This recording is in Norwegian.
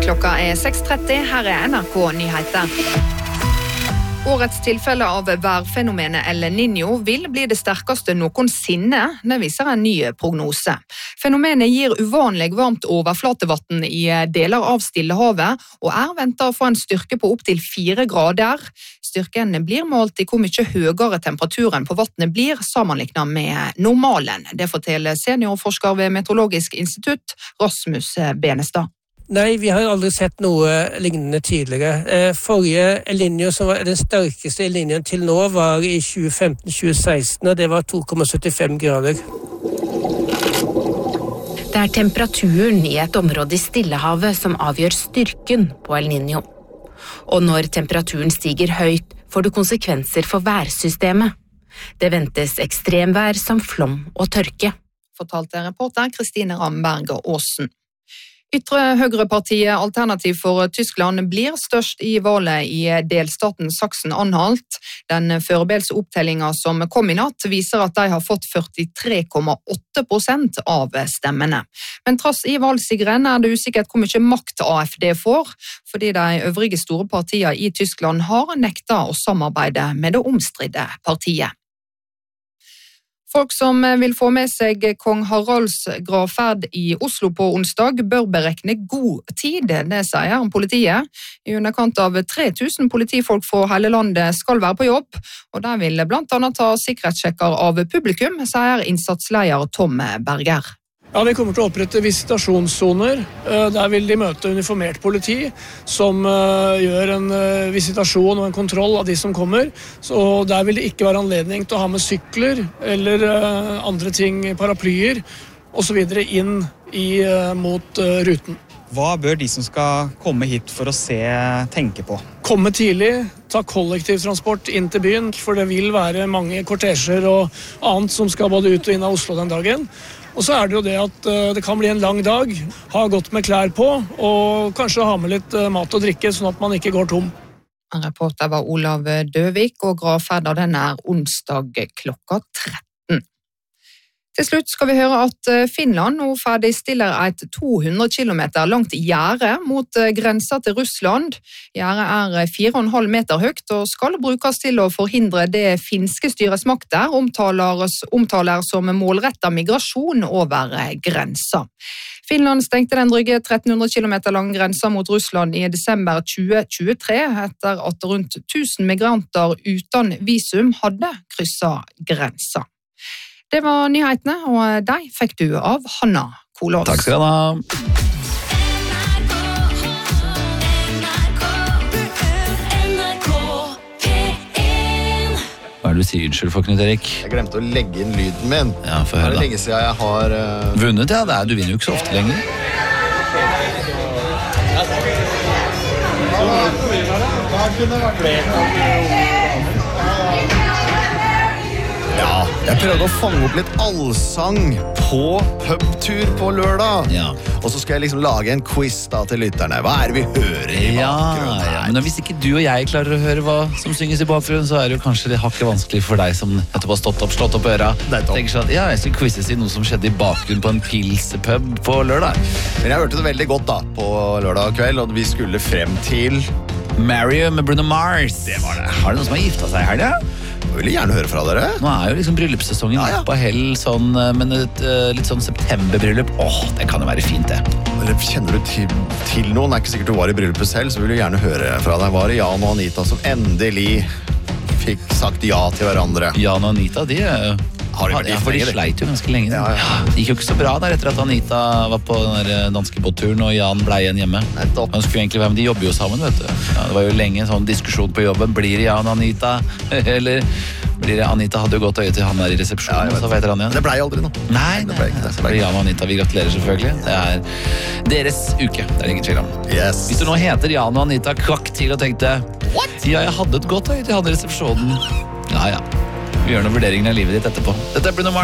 Klokka 6:30, her NRK Nyheter. Årets tilfelle av værfenomenet El Niño vil bli det sterkeste noensinne, det viser en ny prognose. Fenomenet gir uvanlig varmt overflatevann i deler av Stillehavet, og ventet å få en styrke på opp til 4 grader. Styrken blir målt i hvor mye høyere temperaturen på vannet blir sammenlignet med normalen. Det forteller seniorforsker ved Meteorologisk institutt, Rasmus Benestad. Nei, vi har aldri sett noe lignende tidligere. Forrige El Niño, som var den sterkeste El Niñoen til nå, var i 2015-2016, og det var 2,75 grader. Det temperaturen i et område i Stillehavet som avgjør styrken på El Niño. Og når temperaturen stiger høyt, får det konsekvenser for værsystemet. Det ventes ekstremvær som flom og tørke. Fortalte reporter Kristine Ramberg Aasen. Ytre høyrepartiet Alternativ for Tyskland blir størst i valget i delstaten Sachsen-Anhalt. Den foreløpige opptellingen som kom i natt viser at de har fått 43,8% av stemmene. Men trass i valgsigeren det usikkert hvor mye makt AfD får, fordi de øvrige store partiene i Tyskland har nektet å samarbeide med det omstridte partiet. Folk som vil få med seg kong Haralds gravferd i Oslo på onsdag bør berekne god tid, det sier politiet. I underkant av 3000 politifolk fra hele landet skal være på jobb, og de vil blant annet ta sikkerhetssjekker av publikum, sier innsatsleder Tom Berger. Ja, vi kommer til å opprette visitasjonssoner. Der vil de møte uniformert politi som gjør en visitasjon og en kontroll av de som kommer. Så der vil det ikke være anledning til å ha med sykler eller andre ting, paraplyer og så videre inn mot ruten. Hva bør de som skal komme hit for å se tenke på? Komme tidlig, ta kollektivtransport inn til byen, for det vil være mange kortesjer og annet som skal både ut og inn av Oslo den dagen. Og så det jo det at det kan bli en lang dag, ha godt med klær på, og kanskje ha med litt mat og drikke, sånn at man ikke går tom. Reporter var Olav Døvik, og gravferden den onsdag klokka 13. Til slutt skal vi høre at Finland nå ferdigstiller et 200 kilometer langt gjerde mot grensa til Russland. Gjerdet 4,5 meter høyt og skal brukes til å forhindre det finske styresmakter omtaler som målrettet migrasjon over grensa. Finland stengte den drygge 1300 kilometer lange grensa mot Russland i desember 2023 etter at rundt 1000 migranter uten visum hadde krysset grensa. Det var nyhetene, og de fikk du av Hanna Kolås. Takk skal du ha. Hva det du sier unnskyld for, Knut Erik? Jeg glemte å legge inn lyden min. Ja, for høre da. Det lenge siden jeg har... Vunnet, ja. Du vinner jo ikke så ofte lenger. Ja, jeg prøvde å fange opp litt allsang på pubtur på lørdag. Ja. Og så skal jeg liksom lage en quiz da til lytterne. Hva det vi hører i bakgrunnen her? Men hvis ikke du og jeg klarer å høre hva som synges i bakgrunnen, så det jo kanskje det hakket vanskelig for deg som nettopp har slått opp øra. Tenker sånn at jeg skal quizes i noe som skjedde i bakgrunnen på en pilspub på lørdag. Men jeg hørte det veldig godt da på lørdag kveld, og vi skulle frem til... Mario med Bruno Mars. Det var det. Har det noen som har giftet seg her, ja? Jeg vil gjerne høre fra dere. Nå jo liksom bryllupssesongen på hell, sånn, men et litt sånn septemberbryllup. Det kan jo være fint, det. Eller kjenner du til noen? Det ikke sikkert du var i bryllupet selv, så vil jeg gjerne høre fra deg. Var det Jan og Anita som endelig fikk sagt ja til hverandre? Jan og Anita, de har de vært gift for de sleit jo ganske lenge. Det gikk jo ikke så bra der etter at Anita var på den der danske båtturen, og Jan ble igjen hjemme. Han skulle egentlig være med, de jobber jo sammen, vet du. Ja, det var jo lenge en sånn diskusjon på jobben. Blir det Jan og Anita? Eller blir det Anita hadde jo gått øye til han der i resepsjonen, så vet han igjen. Det ble aldri noe. Nei, det blir Jan og Anita. Vi gratulerer selvfølgelig. Det deres uke, det ingen tvil om. Yes. Hvis du nå heter Jan og Anita, kvakk til og tenkte What? Ja, jeg hadde et godt øye til han i resepsjonen. Ja. Vi gjør noen vurderinger av livet ditt etterpå. Dette Bruno Mars.